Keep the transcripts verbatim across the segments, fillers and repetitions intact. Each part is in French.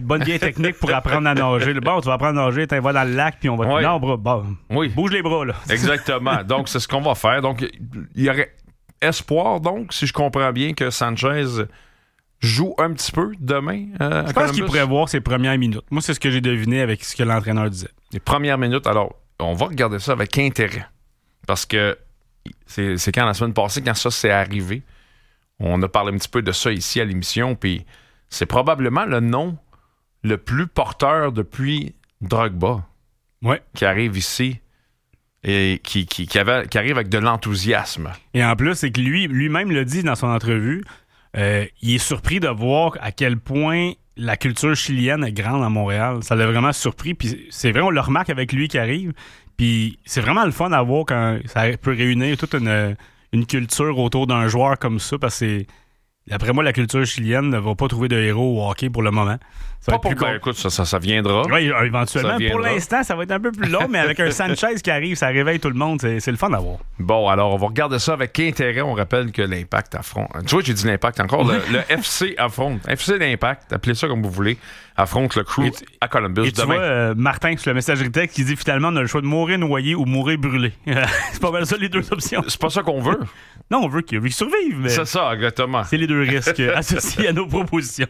bonne vieille technique pour apprendre à nager. Bon, tu vas apprendre à nager, tu vas dans le lac, puis on va te oui. non, bras, bon, oui. bouge les bras, là. Exactement. Donc, c'est ce qu'on va faire. Donc, il y aurait espoir, donc, si je comprends bien, que Sanchez joue un petit peu demain euh, à Je pense Columbus. qu'il pourrait voir ses premières minutes. Moi, c'est ce que j'ai deviné avec ce que l'entraîneur disait. Les premières minutes, alors, on va regarder ça avec intérêt. Parce que c'est, c'est quand la semaine passée, quand ça s'est arrivé, on a parlé un petit peu de ça ici à l'émission, puis c'est probablement le nom le plus porteur depuis Drogba ouais. qui arrive ici et qui, qui, qui, avait, qui arrive avec de l'enthousiasme. Et en plus, c'est que lui, lui-même le dit dans son entrevue, euh, il est surpris de voir à quel point la culture chilienne est grande à Montréal. Ça l'a vraiment surpris. Puis c'est vrai, on le remarque avec lui qui arrive. Puis c'est vraiment le fun à voir quand ça peut réunir toute une, une culture autour d'un joueur comme ça. Parce que c'est, d'après moi, la culture chilienne ne va pas trouver de héros au hockey pour le moment. Ça va Pas être pour, plus ben, écoute, ça, ça, ça viendra. Oui, éventuellement. Ça viendra. Pour l'instant, ça va être un peu plus long, mais avec un Sanchez qui arrive, ça réveille tout le monde. C'est, c'est le fun à voir. Bon, alors, on va regarder ça avec intérêt. On rappelle que l'Impact affronte... Tu vois, j'ai dit l'Impact encore. Le, le F C affronte. F C l'Impact, appelez ça comme vous voulez, affronte le Crew tu, à Columbus et tu demain. vois, euh, Martin, sur le messagerie texte, qui dit finalement, on a le choix de mourir noyé ou mourir brûlé. C'est pas mal ça, les deux options. C'est pas ça qu'on veut. Non, on veut qu'il, qu'il survive, mais... C'est ça, exactement. C'est les deux risques associés à nos propositions.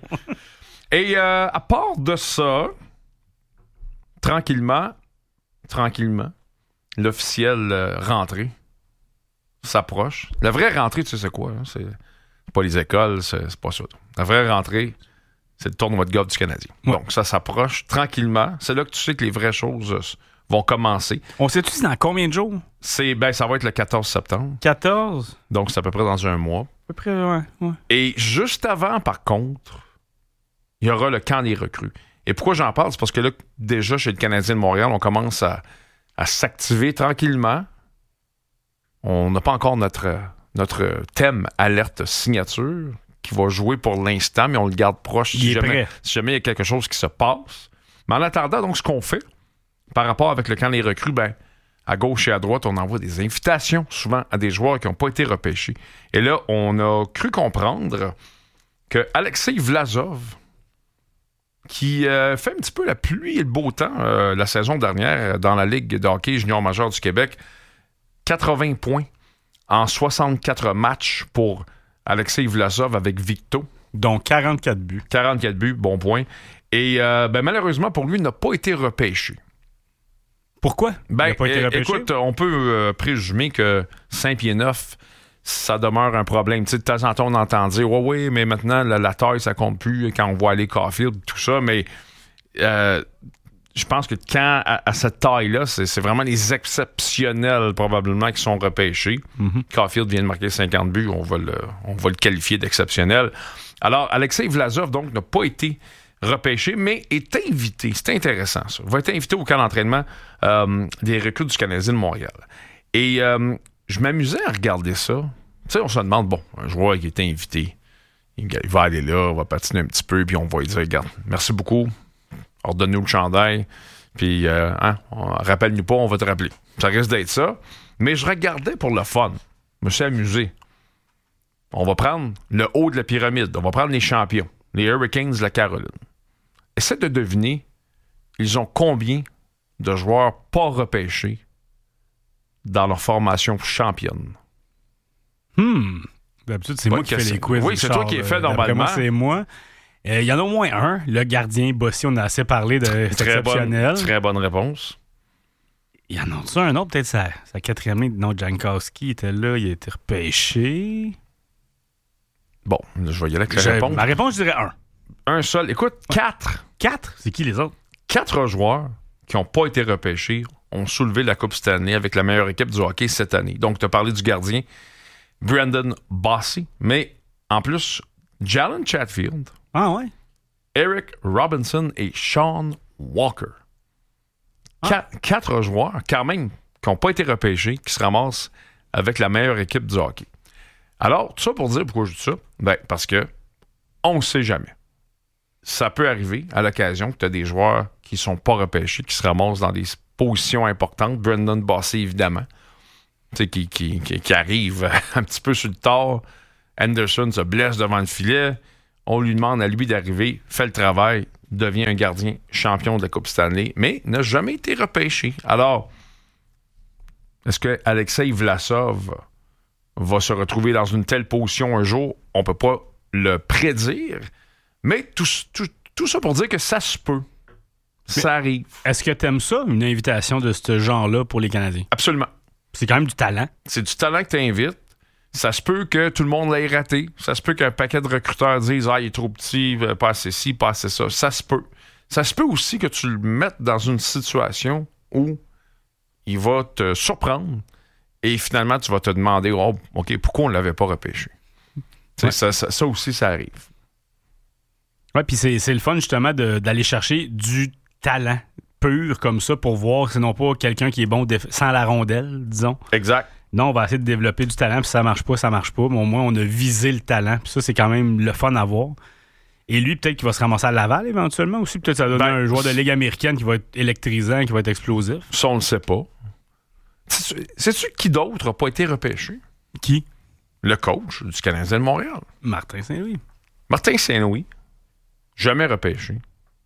Et euh, à part de ça, tranquillement, tranquillement, l'officielle euh, rentrée s'approche. La vraie rentrée, tu sais c'est quoi? Hein? C'est, c'est pas les écoles, c'est, c'est pas ça. La vraie rentrée, c'est le tournoi de golf du Canadien. Ouais. Donc ça s'approche tranquillement. C'est là que tu sais que les vraies choses euh, vont commencer. On sait-tu c'est dans combien de jours? C'est, ben, ça va être le quatorze septembre. quatorze? Donc c'est à peu près dans un mois. À peu près, ouais. ouais. Et juste avant, par contre, il y aura le camp des recrues. Et pourquoi j'en parle? C'est parce que là, déjà, chez le Canadien de Montréal, on commence à, à s'activer tranquillement. On n'a pas encore notre, notre thème alerte signature qui va jouer pour l'instant, mais on le garde proche si jamais, si jamais il y a quelque chose qui se passe. Mais en attendant, donc, ce qu'on fait par rapport avec le camp des recrues, ben, à gauche et à droite, on envoie des invitations souvent à des joueurs qui n'ont pas été repêchés. Et là, on a cru comprendre que Alexei Vlasov, qui euh, fait un petit peu la pluie et le beau temps euh, la saison dernière dans la Ligue de hockey junior majeur du Québec. quatre-vingts points en soixante-quatre matchs pour Alexei Vlasov avec Victo. Donc quarante-quatre buts. quarante-quatre buts, bon point. Et euh, ben, malheureusement, pour lui, il n'a pas été repêché. Pourquoi? Ben, il n'a pas été repêché? Écoute, on peut euh, présumer que cinq pieds neuf, ça demeure un problème. Tu sais, de temps en temps, on entend dire ouais, oui, mais maintenant, la, la taille, ça compte plus quand on voit aller Caulfield, tout ça. Mais euh, je pense que quand, à, à cette taille-là, c'est, c'est vraiment les exceptionnels, probablement, qui sont repêchés. Mm-hmm. Caulfield vient de marquer cinquante buts, on va le, on va le qualifier d'exceptionnel. Alors, Alexei Vlasov, donc, n'a pas été repêché, mais est invité. C'est intéressant, ça. Il va être invité au camp d'entraînement euh, des recrues du Canadien de Montréal. Et euh, je m'amusais à regarder ça. Tu sais, on se demande, bon, un joueur qui est invité, il va aller là, on va patiner un petit peu, puis on va lui dire, regarde, merci beaucoup, ordonne-nous le chandail, puis euh, hein, on, rappelle-nous pas, on va te rappeler. Ça risque d'être ça. Mais je regardais pour le fun. Je me suis amusé. On va prendre le haut de la pyramide. On va prendre les champions, les Hurricanes de la Caroline. Essaie de deviner, ils ont combien de joueurs pas repêchés dans leur formation championne? Hmm. D'habitude, c'est Bonne moi qui question. fais les quiz. Oui, c'est Richard. toi qui es fait Euh, normalement. Moi, c'est moi. Il euh, y en a au moins un. Le gardien Bossy, on a assez parlé de c'est très exceptionnel. Bonne, très bonne réponse. Il y en a un autre, peut-être sa, sa quatrième année. Non, Jankowski était là, il a été repêché. Bon, je vais y aller avec la je, réponse. Ma réponse, je dirais un. Un seul. Écoute, quatre. Quatre? C'est qui les autres? Quatre joueurs qui n'ont pas été repêchés ont soulevé la Coupe Stanley avec la meilleure équipe du hockey cette année. Donc, tu as parlé du gardien Brandon Bossy, mais en plus, Jalen Chatfield, ah ouais, Eric Robinson et Sean Walker. Ah. Quatre, quatre joueurs, quand même, qui n'ont pas été repêchés, qui se ramassent avec la meilleure équipe du hockey. Alors, tout ça pour dire pourquoi je dis ça? Ben, parce que on ne sait jamais. Ça peut arriver à l'occasion que tu as des joueurs qui ne sont pas repêchés, qui se ramassent dans des positions importantes. Brandon Bossy, évidemment, qui, qui, qui, qui arrive un petit peu sur le tard. Anderson se blesse devant le filet. On lui demande à lui d'arriver, fait le travail. devient un gardien champion de la Coupe Stanley, mais n'a jamais été repêché. Alors, est-ce que Alexei Vlasov va se retrouver dans une telle position un jour? On ne peut pas le prédire, mais tout, tout, tout ça pour dire que ça se peut. Mais ça arrive. Est-ce que tu aimes ça, une invitation de ce genre-là pour les Canadiens? Absolument. C'est quand même du talent. C'est du talent que tu invites. Ça se peut que tout le monde l'ait raté. Ça se peut qu'un paquet de recruteurs disent « Ah, il est trop petit, pas assez ci, pas assez ça. » Ça se peut. Ça se peut aussi que tu le mettes dans une situation où il va te surprendre et finalement, tu vas te demander « Oh, OK, pourquoi on ne l'avait pas repêché? Ouais. » ça, ça, ça aussi, ça arrive. Oui, puis c'est, c'est le fun, justement, de, d'aller chercher du talent pur comme ça pour voir que non pas quelqu'un qui est bon déf- sans la rondelle, disons. Exact. Non, on va essayer de développer du talent, puis si ça marche pas, ça marche pas. Mais au moins, on a visé le talent. Puis ça, c'est quand même le fun à voir. Et lui, peut-être qu'il va se ramasser à Laval éventuellement aussi. Peut-être que ça va donner ben, un joueur de Ligue américaine qui va être électrisant, qui va être explosif. Ça, on le sait pas. Sais-tu qui d'autre n'a pas été repêché? Qui? Le coach du Canadien de Montréal. Martin Saint-Louis. Martin Saint-Louis, jamais repêché.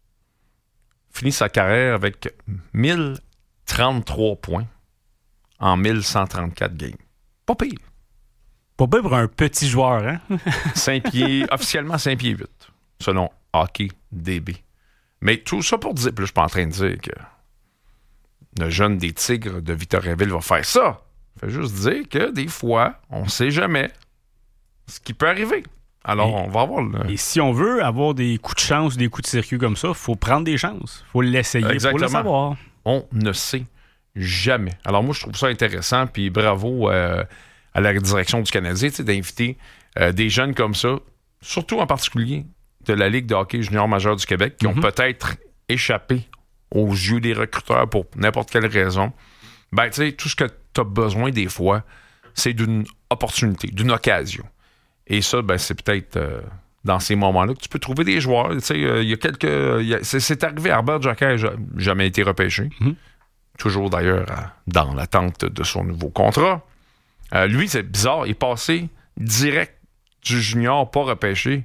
Finit sa carrière avec mille trente-trois points en mille cent trente-quatre games. Pas pire. Pas pire pour un petit joueur, hein? cinq pieds, officiellement cinq pieds huit, selon Hockey D B. Mais tout ça pour dire, puis là, je suis pas en train de dire que le jeune des Tigres de Victoriaville va faire ça. Ça fait juste dire que des fois, on sait jamais ce qui peut arriver. Alors, et, on va avoir le... Et si on veut avoir des coups de chance, des coups de circuit comme ça, il faut prendre des chances. Il faut l'essayer Exactement. pour le savoir. On ne sait jamais. Alors, moi, je trouve ça intéressant, puis bravo euh, à la direction du Canadien d'inviter euh, des jeunes comme ça, surtout en particulier de la Ligue de hockey junior majeur du Québec, qui mm-hmm. ont peut-être échappé aux yeux des recruteurs pour n'importe quelle raison. Ben, tu sais, tout ce que tu as besoin des fois, c'est d'une opportunité, d'une occasion. Et ça, ben, c'est peut-être euh, dans ces moments-là que tu peux trouver des joueurs. Tu sais, il euh, y a quelques... Y a, c'est, c'est arrivé à Herbert Jacquet, n'a jamais été repêché. Mm-hmm. Toujours d'ailleurs à, dans l'attente de son nouveau contrat. Euh, lui, c'est bizarre, il est passé direct du junior pas repêché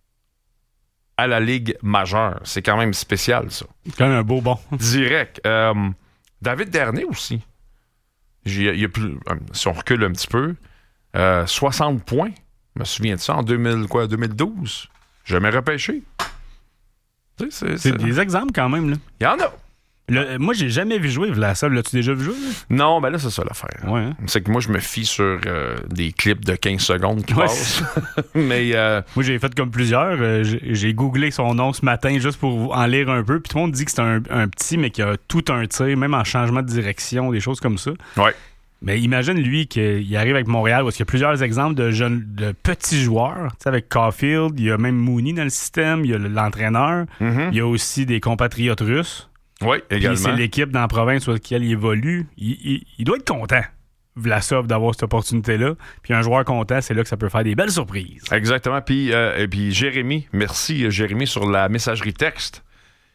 à la Ligue majeure. C'est quand même spécial, ça. C'est quand même un beau bon. Direct. Euh, David Dernay aussi. Il y a plus, si on recule un petit peu, euh, soixante points. Je me souviens de ça en deux mille, quoi, deux mille douze. Jamais repêché. Tu sais, c'est, c'est, c'est des exemples quand même, là. Il y en a. Le, moi, j'ai jamais vu jouer Vlasov. L'as-tu déjà vu jouer? Là? Non, ben là, c'est ça l'affaire. Ouais, hein? C'est que moi, je me fie sur euh, des clips de quinze secondes qui ouais, passent. Mais euh... moi, j'ai fait comme plusieurs. Euh, j'ai, j'ai googlé son nom ce matin juste pour en lire un peu. Puis tout le monde dit que c'est un, un petit, mais qui a tout un tir, même en changement de direction, des choses comme ça. Ouais. Mais imagine, lui, qu'il arrive avec Montréal, où il y a plusieurs exemples de jeunes, de petits joueurs. Tu sais, avec Caulfield, il y a même Mooney dans le système, il y a l'entraîneur. Mm-hmm. Il y a aussi des compatriotes russes. Oui, également. Puis c'est l'équipe dans la province sur laquelle il évolue. Il, il, il doit être content, Vlasov, d'avoir cette opportunité-là. Puis un joueur content, c'est là que ça peut faire des belles surprises. Exactement. Puis, euh, et puis Jérémy, merci Jérémy sur la messagerie texte.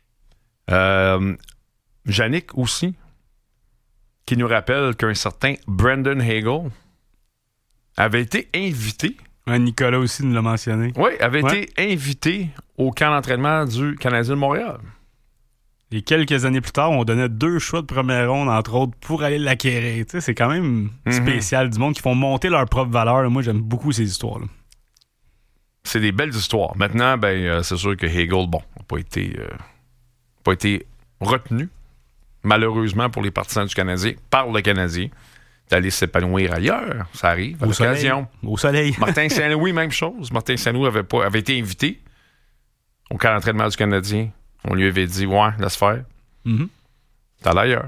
Euh, Yannick aussi, qui nous rappelle qu'un certain Brandon Hagel avait été invité. Ouais, Nicolas aussi nous l'a mentionné. Oui, avait ouais. été invité au camp d'entraînement du Canadien de Montréal. Et quelques années plus tard, on donnait deux choix de première ronde, entre autres, pour aller l'acquérir. Tu sais, c'est quand même mm-hmm. spécial du monde qui font monter leur propre valeur. Moi, j'aime beaucoup ces histoires-là. C'est des belles histoires. Maintenant, ben, euh, c'est sûr que Hagel, bon, n'a pas été, euh, pas été retenu, malheureusement pour les partisans du Canadien, par le Canadien, d'aller s'épanouir ailleurs. Ça arrive, à Au l'occasion. Soleil. Au soleil. Martin Saint-Louis, même chose. Martin Saint-Louis avait, pas, avait été invité au camp d'entraînement du Canadien. On lui avait dit, ouais, laisse faire. Mm-hmm. T'as l'ailleurs.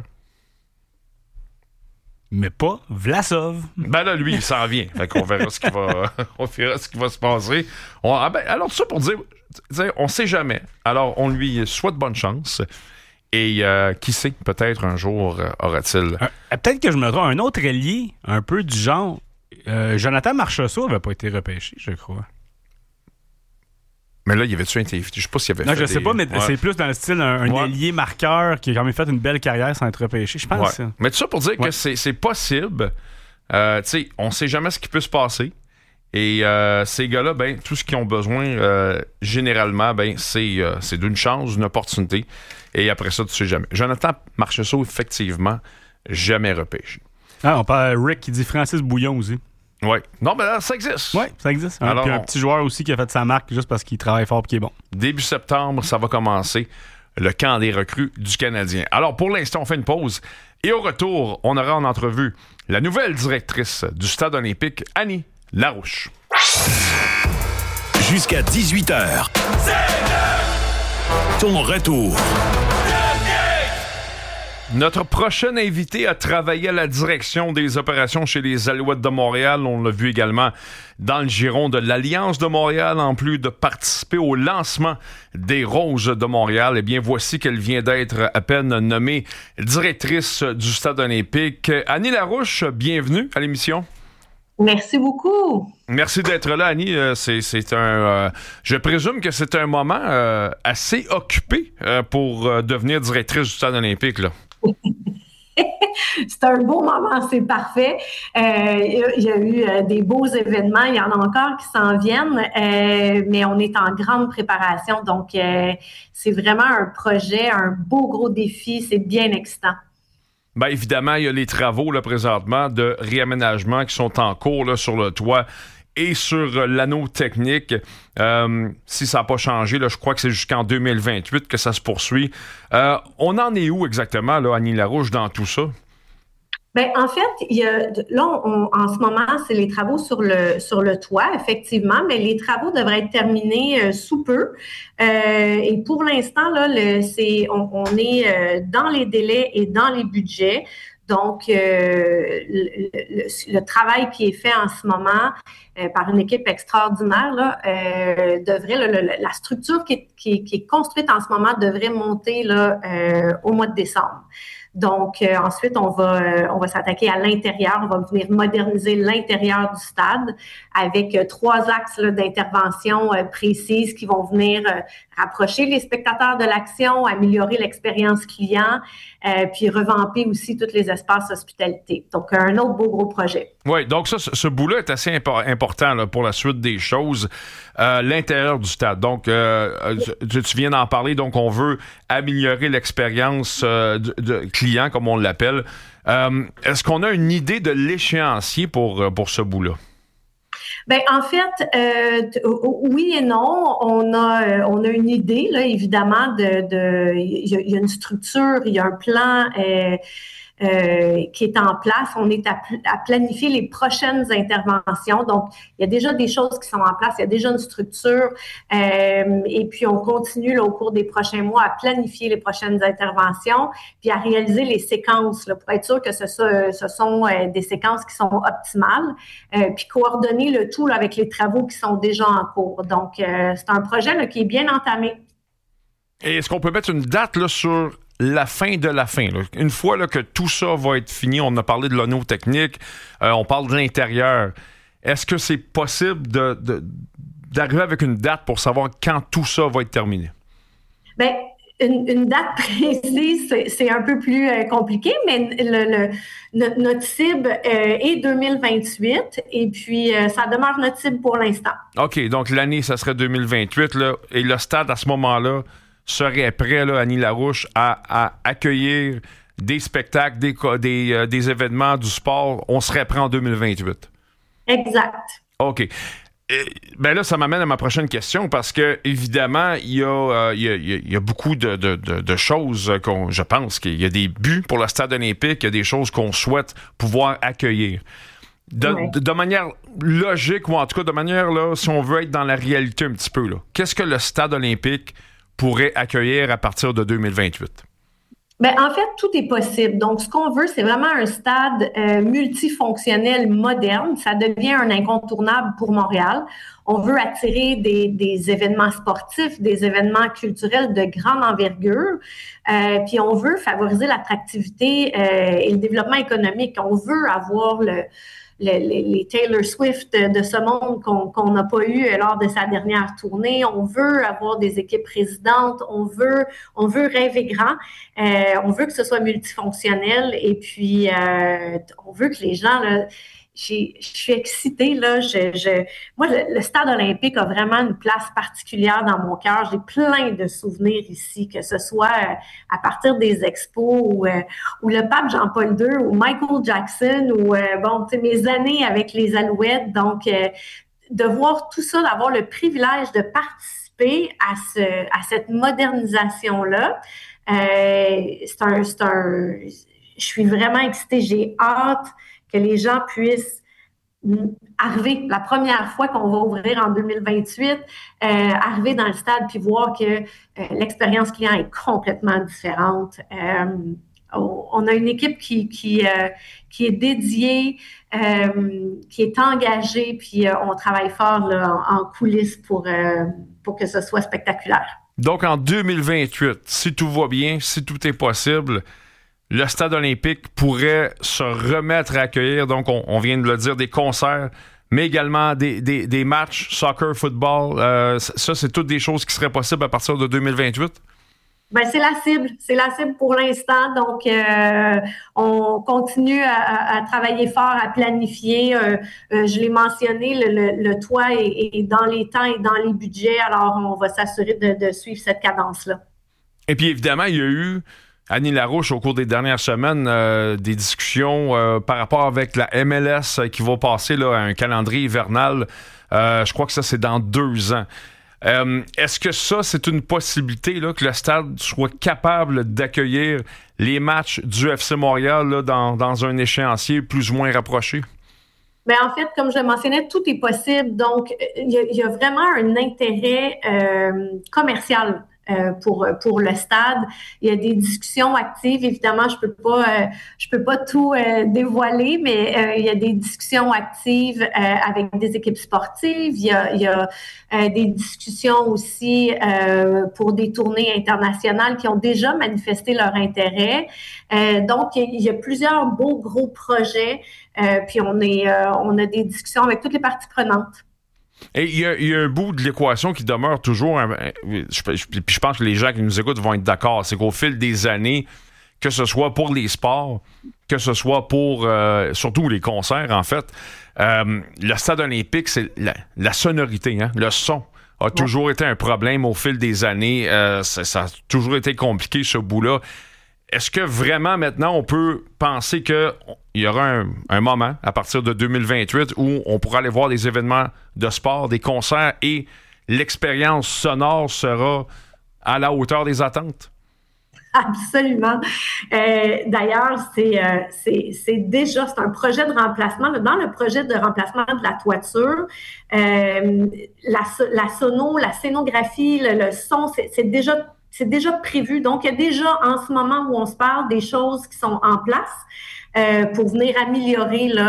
Mais pas Vlasov. Ben là, lui, il s'en vient. Fait qu'on verra ce qui va, on verra ce qui va se passer. On, ah ben, alors, tout ça pour dire, dire, on sait jamais. Alors, on lui souhaite bonne chance. Et euh, qui sait, peut-être un jour euh, aura-t-il... Euh, peut-être que je me trompe. Un autre ailier, un peu du genre... Euh, Jonathan Marchessault n'avait pas été repêché, je crois. Mais là, il avait-tu été invité? Je sais pas s'il avait non, fait je sais des... pas, mais ouais. c'est plus dans le style un, un ouais. ailier marqueur qui a quand même fait une belle carrière sans être repêché. Je pense ouais. ça. Mais tout ça pour dire ouais. que c'est, c'est possible. Euh, tu sais, on sait jamais ce qui peut se passer. Et euh, ces gars-là, ben, tout ce qu'ils ont besoin, euh, généralement, ben, c'est, euh, c'est d'une chance, d'une opportunité. Et après ça, tu sais jamais. Jonathan Marchessault, effectivement, jamais repêché. Ah, on parle Rick qui dit Francis Bouillon aussi. Oui. Non, mais là, ça existe. Oui, ça existe. Alors, puis un on... petit joueur aussi qui a fait sa marque juste parce qu'il travaille fort et qu'il est bon. Début septembre, ça va commencer. Le camp des recrues du Canadien. Alors, pour l'instant, on fait une pause. Et au retour, on aura en entrevue la nouvelle directrice du Stade olympique, Annie Larouche. Jusqu'à dix-huit heures. Ton retour. Notre prochain invité a travaillé à la direction des opérations chez les Alouettes de Montréal. On l'a vu également dans le giron de l'Alliance de Montréal, en plus de participer au lancement des Roses de Montréal. Eh bien, voici qu'elle vient d'être à peine nommée directrice du Stade olympique. Annie Larouche, bienvenue à l'émission. Merci beaucoup. Merci d'être là, Annie. Euh, c'est, c'est un, euh, je présume que c'est un moment euh, assez occupé euh, pour euh, devenir directrice du Stade olympique, là. C'est un beau moment, c'est parfait. Euh, il y a eu euh, des beaux événements, il y en a encore qui s'en viennent, euh, mais on est en grande préparation. Donc, euh, c'est vraiment un projet, un beau gros défi. C'est bien excitant. Bien, évidemment, il y a les travaux là, présentement de réaménagement qui sont en cours là, sur le toit et sur l'anneau technique. Euh, si ça n'a pas changé, là, je crois que c'est jusqu'en deux mille vingt-huit que ça se poursuit. Euh, on en est où exactement, là, Annie Larouche, dans tout ça? Bien, en fait, il y a, là, on, en ce moment, c'est les travaux sur le sur le toit, effectivement, mais les travaux devraient être terminés euh, sous peu. Euh, et pour l'instant, là, le, c'est, on, on est euh, dans les délais et dans les budgets. Donc, euh, le, le, le travail qui est fait en ce moment euh, par une équipe extraordinaire là, euh, devrait, là, le, la structure qui est, qui, qui est construite en ce moment devrait monter là, euh, au mois de décembre. Donc, euh, ensuite, on va euh, on va s'attaquer à l'intérieur. On va venir moderniser l'intérieur du stade avec euh, trois axes là, d'intervention euh, précises qui vont venir euh, rapprocher les spectateurs de l'action, améliorer l'expérience client, euh, puis revamper aussi tous les espaces hospitalité. Donc, un autre beau gros projet. Oui, donc ça, ce bout-là est assez impo- important là, pour la suite des choses. Euh, l'intérieur du stade. Donc, euh, tu, tu viens d'en parler. Donc, on veut améliorer l'expérience euh, de, de client, comme on l'appelle. Euh, est-ce qu'on a une idée de l'échéancier pour, pour ce bout-là? Ben en fait, euh, t- oui et non. On a, euh, on a une idée là, évidemment de, de, il y, a, il y a une structure, il y a un plan euh, euh, qui est en place. On est à, pl- à planifier les prochaines interventions. Donc, il y a déjà des choses qui sont en place. Il y a déjà une structure. Euh, et puis, on continue là, au cours des prochains mois à planifier les prochaines interventions, puis à réaliser les séquences là, pour être sûr que ce, ce sont euh, des séquences qui sont optimales, euh, puis coordonner le tout là, avec les travaux qui sont déjà en cours. Donc, euh, c'est un projet là, qui est bien entamé. Et est-ce qu'on peut mettre une date là, sur la fin de la fin? Là? Une fois là, que tout ça va être fini, on a parlé de l'anneau technique, euh, on parle de l'intérieur. Est-ce que c'est possible de, de, d'arriver avec une date pour savoir quand tout ça va être terminé? Bien, Une, une date précise, c'est, c'est un peu plus euh, compliqué, mais le, le, notre, notre cible euh, est deux mille vingt-huit et puis euh, ça demeure notre cible pour l'instant. OK, donc l'année, ça serait deux mille vingt-huit là, et le stade, à ce moment-là, serait prêt, là, Annie Larouche, à, à accueillir des spectacles, des, des, euh, des événements, du sport. On serait prêt en deux mille vingt-huit. Exact. OK. Ben là, ça m'amène à ma prochaine question parce que, évidemment, il y a, euh, il y a, il y a beaucoup de, de, de, de choses qu'on, je pense qu'il y a des buts pour le Stade olympique, il y a des choses qu'on souhaite pouvoir accueillir. De, ouais. de, de manière logique, ou en tout cas de manière, là, si on veut être dans la réalité un petit peu, là, qu'est-ce que le Stade olympique pourrait accueillir à partir de deux mille vingt-huit? Bien, en fait, tout est possible. Donc, ce qu'on veut, c'est vraiment un stade euh, multifonctionnel moderne. Ça devient un incontournable pour Montréal. On veut attirer des, des événements sportifs, des événements culturels de grande envergure. Euh, puis, on veut favoriser l'attractivité euh, et le développement économique. On veut avoir le... Les, les, les Taylor Swift de ce monde qu'on qu'on n'a pas eu lors de sa dernière tournée. On veut avoir des équipes résidentes. On veut, on veut rêver grand. Euh, on veut que ce soit multifonctionnel. Et puis, euh, on veut que les gens... Là, j'ai, je suis excitée, là. Je, je, moi, le, le stade olympique a vraiment une place particulière dans mon cœur. J'ai plein de souvenirs ici, que ce soit euh, à partir des expos ou, euh, ou le pape Jean-Paul deux ou Michael Jackson ou, euh, bon, tu sais, mes années avec les Alouettes. Donc, euh, de voir tout ça, d'avoir le privilège de participer à, ce, à cette modernisation-là, euh, c'est un, c'est un, je suis vraiment excitée. J'ai hâte que les gens puissent arriver la première fois qu'on va ouvrir en deux mille vingt-huit, euh, arriver dans le stade puis voir que euh, l'expérience client est complètement différente. Euh, on a une équipe qui, qui, euh, qui est dédiée, euh, qui est engagée, puis euh, on travaille fort là, en, en coulisses pour, euh, pour que ce soit spectaculaire. Donc, en deux mille vingt-huit, si tout va bien, si tout est possible, le stade olympique pourrait se remettre à accueillir, donc on, on vient de le dire, des concerts, mais également des, des, des matchs, soccer, football. Euh, ça, c'est toutes des choses qui seraient possibles à partir de deux mille vingt-huit? Ben, c'est la cible. C'est la cible pour l'instant. Donc, euh, on continue à, à, à travailler fort, à planifier. Euh, euh, je l'ai mentionné, le, le, le toit est, est dans les temps et dans les budgets. Alors, on va s'assurer de, de suivre cette cadence-là. Et puis, évidemment, il y a eu, Annie Larouche, au cours des dernières semaines, euh, des discussions euh, par rapport avec la M L S euh, qui va passer là, à un calendrier hivernal. Euh, je crois que ça, c'est dans deux ans. Euh, est-ce que ça, c'est une possibilité là, que le stade soit capable d'accueillir les matchs du F C Montréal là, dans, dans un échéancier plus ou moins rapproché? Bien, en fait, comme je le mentionnais, tout est possible. Donc, il y, y a vraiment un intérêt euh, commercial Euh, pour pour le stade. Il y a des discussions actives. Évidemment, je peux pas euh, je peux pas tout euh, dévoiler, mais euh, il y a des discussions actives euh, avec des équipes sportives. Il y a il y a euh, des discussions aussi euh, pour des tournées internationales qui ont déjà manifesté leur intérêt. Euh, donc, il y a plusieurs beaux gros projets. Euh, puis on est euh, on a des discussions avec toutes les parties prenantes. Et il y, a, il y a un bout de l'équation qui demeure toujours, hein, je, je, puis je pense que les gens qui nous écoutent vont être d'accord, c'est qu'au fil des années, que ce soit pour les sports, que ce soit pour, euh, surtout les concerts en fait, euh, le stade olympique, c'est la, la sonorité, hein, le son a toujours été un problème au fil des années, euh, ça, ça a toujours été compliqué ce bout-là. Est-ce que vraiment maintenant on peut penser qu'il y aura un, un moment à partir de deux mille vingt-huit où on pourra aller voir des événements de sport, des concerts et l'expérience sonore sera à la hauteur des attentes? Absolument. Euh, d'ailleurs, c'est, euh, c'est, c'est déjà c'est un projet de remplacement. Dans le projet de remplacement de la toiture, euh, la, la sono, la scénographie, le, le son, c'est, c'est déjà C'est déjà prévu. Donc, il y a déjà, en ce moment où on se parle, des choses qui sont en place euh, pour venir améliorer là,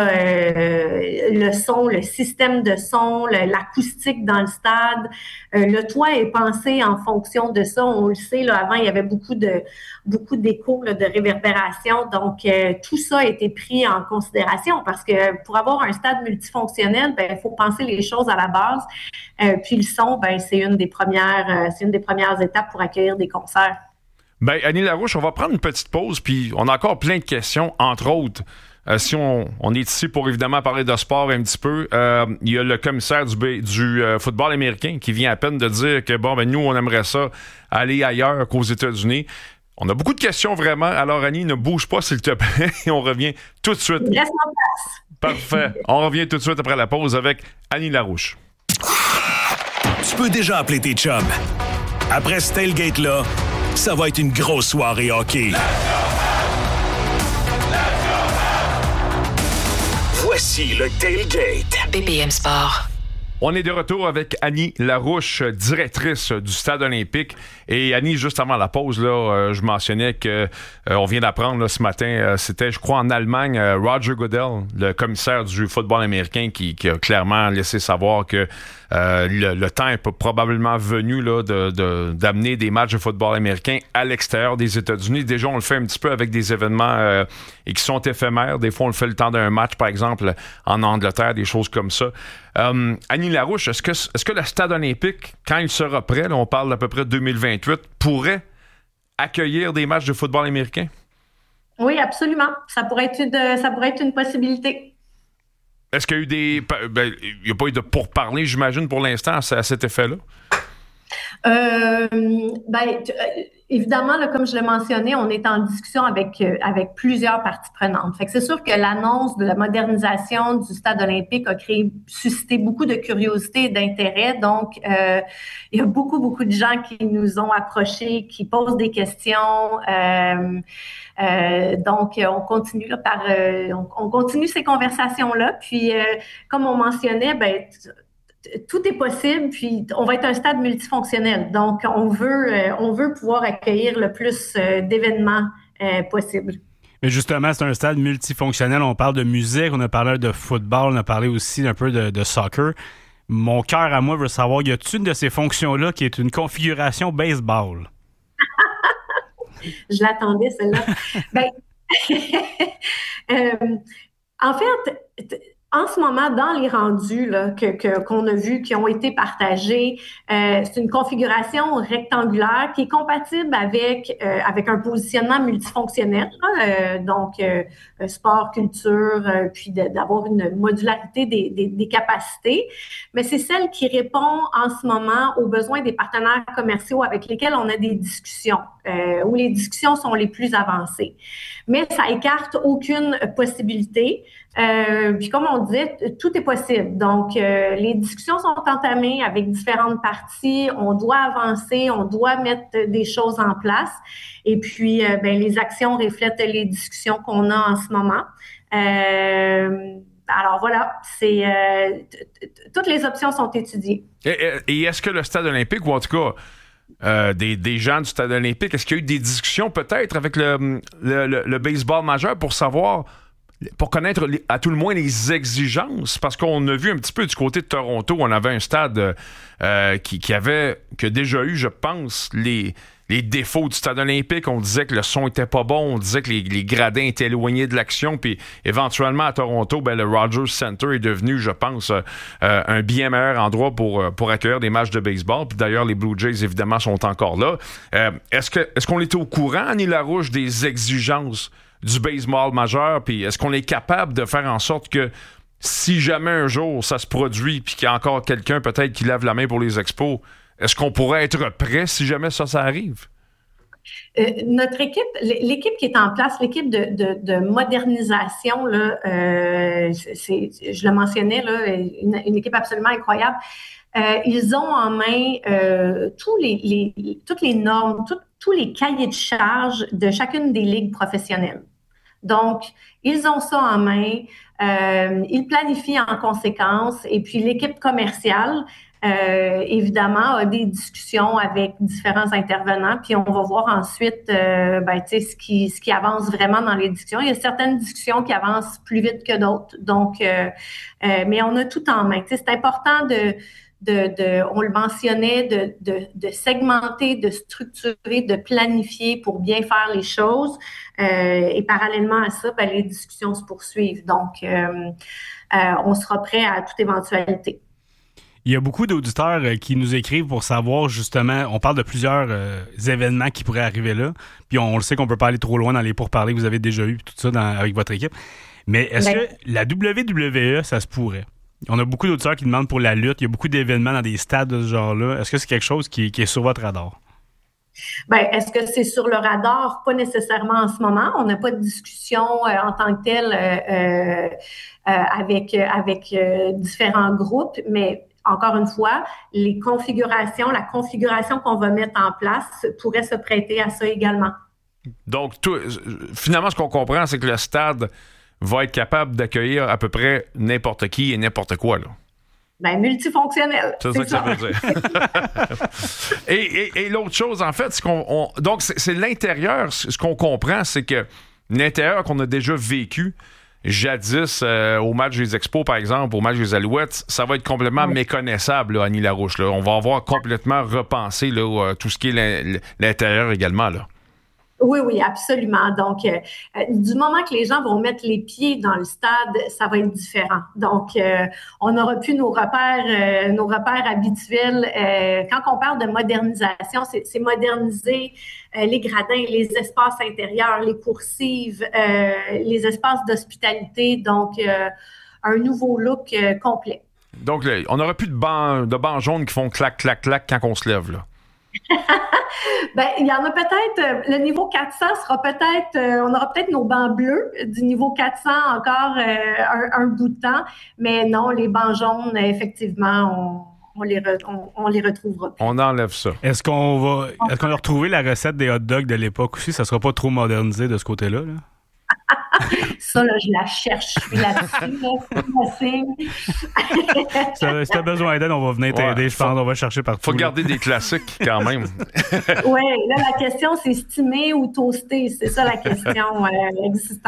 euh, le son, le système de son, le, l'acoustique dans le stade. Euh, le toit est pensé en fonction de ça. On le sait, là, avant, il y avait beaucoup de beaucoup d'écho, là, de réverbération. Donc, euh, tout ça a été pris en considération parce que pour avoir un stade multifonctionnel, ben, il faut penser les choses à la base. Euh, puis le son, ben, c'est une des premières, euh, c'est une des premières étapes pour accueillir des concerts. Ben, Annie Larouche, on va prendre une petite pause, puis on a encore plein de questions, entre autres. Euh, si on, on est ici pour évidemment parler de sport un petit peu, euh, il y a le commissaire du, du euh, football américain qui vient à peine de dire que bon, ben nous, on aimerait ça aller ailleurs qu'aux États-Unis. On a beaucoup de questions vraiment. Alors, Annie, ne bouge pas, s'il te plaît. Et on revient tout de suite. Reste en place. Parfait. On revient tout de suite après la pause avec Annie Larouche. Tu peux déjà appeler tes chums. Après ce tailgate-là, ça va être une grosse soirée hockey. Voici le tailgate. B B M Sport. On est de retour avec Annie Larouche, directrice du Stade olympique. Et Annie, juste avant la pause, là, euh, je mentionnais que euh, on vient d'apprendre là, ce matin, euh, c'était, je crois, en Allemagne, euh, Roger Goodell, le commissaire du football américain, qui, qui a clairement laissé savoir que euh, le, le temps est probablement venu là, de, de, d'amener des matchs de football américain à l'extérieur des États-Unis. Déjà, on le fait un petit peu avec des événements euh, et qui sont éphémères. Des fois, on le fait le temps d'un match, par exemple, en Angleterre, des choses comme ça. Euh, Annie Larouche, est-ce que, est-ce que le Stade olympique, quand il sera prêt, là, on parle d'à peu près de deux mille vingt-huit, pourrait accueillir des matchs de football américain? Oui, absolument. Ça pourrait être une, ça pourrait être une possibilité. est-ce qu'il y a eu des... Ben, il n'y a pas eu de pourparlers, j'imagine, pour l'instant, à, à cet effet-là? Euh, ben, t- euh, évidemment, là, comme je l'ai mentionné, on est en discussion avec euh, avec plusieurs parties prenantes. Fait que c'est sûr que l'annonce de la modernisation du stade olympique a créé, suscité beaucoup de curiosité et d'intérêt. Donc, euh, il y a beaucoup, beaucoup de gens qui nous ont approchés, qui posent des questions. Euh, euh, donc, on continue là, par, euh, on, on continue ces conversations-là. Puis, euh, comme on mentionnait, ben t- tout est possible, puis on va être un stade multifonctionnel. Donc, on veut, euh, on veut pouvoir accueillir le plus euh, d'événements euh, possible. Mais justement, c'est un stade multifonctionnel. On parle de musique, on a parlé de football, on a parlé aussi un peu de, de soccer. Mon cœur à moi veut savoir, y a-t-il une de ces fonctions-là qui est une configuration baseball? Je l'attendais, celle-là. ben, euh, en fait, t- en ce moment, dans les rendus là, que, que, qu'on a vus, qui ont été partagés, euh, c'est une configuration rectangulaire qui est compatible avec, euh, avec un positionnement multifonctionnel, là, euh, donc euh, sport, culture, euh, puis de, d'avoir une modularité des, des, des capacités. Mais c'est celle qui répond en ce moment aux besoins des partenaires commerciaux avec lesquels on a des discussions, euh, où les discussions sont les plus avancées. Mais ça écarte aucune possibilité. Euh, puis comme on disait, tout est possible. Donc, euh, les discussions sont entamées avec différentes parties. On doit avancer, on doit mettre des choses en place. Et puis, euh, ben, les actions reflètent les discussions qu'on a en ce moment. Euh, alors voilà, c'est euh, t- t- toutes les options sont étudiées. Et, et est-ce que le stade olympique, ou en tout cas euh, des, des gens du stade olympique, est-ce qu'il y a eu des discussions peut-être avec le, le, le, le baseball majeur pour savoir... pour connaître les, à tout le moins les exigences, parce qu'on a vu un petit peu du côté de Toronto, on avait un stade euh, qui, qui avait qui a déjà eu, je pense, les, les défauts du stade olympique. On disait que le son était pas bon, on disait que les, les gradins étaient éloignés de l'action, puis éventuellement à Toronto, ben, le Rogers Center est devenu, je pense, euh, un bien meilleur endroit pour, pour accueillir des matchs de baseball. Puis d'ailleurs, les Blue Jays, évidemment, sont encore là. Euh, est-ce que est-ce qu'on était au courant, Annie Larouche, des exigences du baseball majeur, puis est-ce qu'on est capable de faire en sorte que si jamais un jour ça se produit, puis qu'il y a encore quelqu'un peut-être qui lève la main pour les expos, est-ce qu'on pourrait être prêt si jamais ça, ça arrive? Euh, notre équipe, l'équipe qui est en place, l'équipe de, de, de modernisation, là, euh, c'est, je le mentionnais, là, une, une équipe absolument incroyable. Euh, ils ont en main euh, tous les, les, toutes les normes, tout, tous les cahiers de charges de chacune des ligues professionnelles. Donc, ils ont ça en main, euh, ils planifient en conséquence, et puis l'équipe commerciale, euh, évidemment, a des discussions avec différents intervenants, puis on va voir ensuite euh, ben, tu sais, ce qui, ce qui avance vraiment dans les discussions. Il y a certaines discussions qui avancent plus vite que d'autres, donc, euh, euh, mais on a tout en main. Tu sais, c'est important de... De, de, on le mentionnait, de, de, de segmenter, de structurer, de planifier pour bien faire les choses. Euh, et parallèlement à ça, ben, les discussions se poursuivent. Donc, euh, euh, on sera prêt à toute éventualité. Il y a beaucoup d'auditeurs euh, qui nous écrivent pour savoir justement, on parle de plusieurs euh, événements qui pourraient arriver là, puis on, on le sait qu'on peut pas aller trop loin dans les pourparlers que vous avez déjà eu, tout ça dans, avec votre équipe. Mais est-ce ben, que la W W E, ça se pourrait? On a beaucoup d'auditeurs qui demandent pour la lutte. Il y a beaucoup d'événements dans des stades de ce genre-là. Est-ce que c'est quelque chose qui, qui est sur votre radar? Bien, est-ce que c'est sur le radar? Pas nécessairement en ce moment. On n'a pas de discussion euh, en tant que telle euh, euh, avec, avec euh, différents groupes, mais encore une fois, les configurations, la configuration qu'on va mettre en place pourrait se prêter à ça également. Donc, tout, finalement, ce qu'on comprend, c'est que le stade va être capable d'accueillir à peu près n'importe qui et n'importe quoi, là. Ben, multifonctionnel. C'est, c'est ça que ça veut dire. et, et, et l'autre chose, en fait, c'est qu'on... On, donc, c'est, c'est l'intérieur. Ce qu'on comprend, c'est que l'intérieur qu'on a déjà vécu jadis euh, au match des Expos, par exemple, au match des Alouettes, ça va être complètement oui. méconnaissable, là, Annie Larouche. Là. On va avoir complètement repensé là, tout ce qui est l'intérieur également, là. Oui, oui, absolument. Donc, euh, du moment que les gens vont mettre les pieds dans le stade, ça va être différent. Donc, euh, on n'aura plus nos repères, euh, nos repères habituels. Euh, quand on parle de modernisation, c'est, c'est moderniser euh, les gradins, les espaces intérieurs, les coursives, euh, les espaces d'hospitalité. Donc, euh, un nouveau look euh, complet. Donc, là, on n'aura plus de bancs de bancs jaunes qui font clac, clac, clac quand on se lève, là. Ben, il y en a peut-être, euh, le niveau quatre cents sera peut-être, euh, on aura peut-être nos bancs bleus du niveau quatre cents encore euh, un, un bout de temps, mais non, les bancs jaunes, effectivement, on, on, les, re, on, on les retrouvera plus. On enlève ça. Est-ce qu'on va, est-ce qu'on a retrouvé la recette des hot dogs de l'époque aussi? Ça sera pas trop modernisé de ce côté-là, là? Ça, là, je la cherche, je suis là-dessus, là, si tu as besoin d'aide, on va venir t'aider, ouais, je pense, on va chercher partout. Faut garder des classiques quand même. Oui, là, la question, c'est steamer ou toaster, c'est ça la question euh, existante.